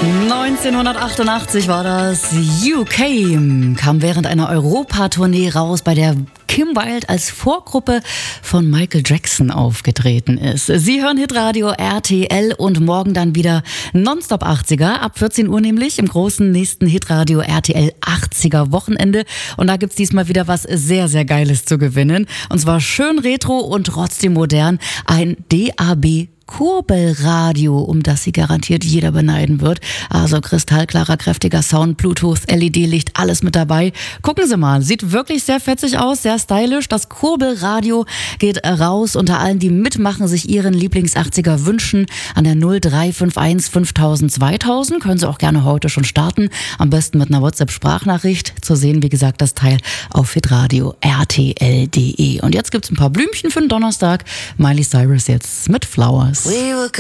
1988 war das. UK kam während einer Europatournee raus, bei der Kim Wilde als Vorgruppe von Michael Jackson aufgetreten ist. Sie hören Hitradio RTL und morgen dann wieder Nonstop 80er, ab 14 Uhr nämlich im großen nächsten Hitradio RTL 80er Wochenende. Und da gibt's diesmal wieder was sehr, sehr Geiles zu gewinnen. Und zwar schön retro und trotzdem modern. Ein DAB Kurbelradio, um das Sie garantiert jeder beneiden wird. Also kristallklarer, kräftiger Sound, Bluetooth, LED-Licht, alles mit dabei. Gucken Sie mal, sieht wirklich sehr fetzig aus, sehr stylisch. Das Kurbelradio geht raus unter allen, die mitmachen, sich ihren Lieblings-80er wünschen. An der 0351 5000 2000 können Sie auch gerne heute schon starten. Am besten mit einer WhatsApp-Sprachnachricht. Zu sehen, wie gesagt, das Teil auf hitradio rtl.de. Und jetzt gibt's ein paar Blümchen für den Donnerstag. Miley Cyrus jetzt mit Flowers. We were